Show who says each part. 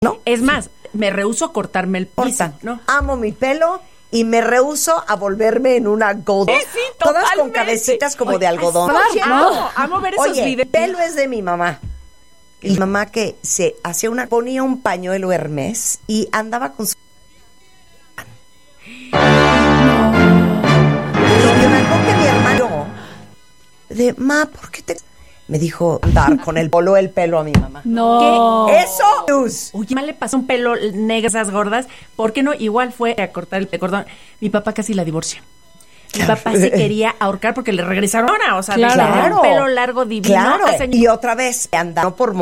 Speaker 1: ¿no?
Speaker 2: Es más, me rehúso a cortarme el piso, ¿no?
Speaker 1: Amo mi pelo y me rehúso a volverme en una godo.
Speaker 2: Sí,
Speaker 1: todas con
Speaker 2: totalmente.
Speaker 1: cabecitas como de algodón.
Speaker 2: Amo ver esos
Speaker 1: Oye,
Speaker 2: videos.
Speaker 1: el pelo es de mi mamá. Y mi mamá que se hacía ponía un pañuelo Hermes y andaba con su... Y me acuerdo que mi hermano ¿por qué te...? Me dijo andar con el pelo a mi mamá.
Speaker 3: No.
Speaker 2: ¿Qué?
Speaker 1: ¡Eso! Luz.
Speaker 2: Oye, mal le pasó un pelo negro, esas gordas. ¿Por qué no? Igual fue a cortar el cordón. Mi papá casi la divorció. Mi papá se quería ahorcar porque le regresaron ahora. O sea,
Speaker 3: Claro.
Speaker 2: un pelo largo divino.
Speaker 1: Claro. Y otra vez andando por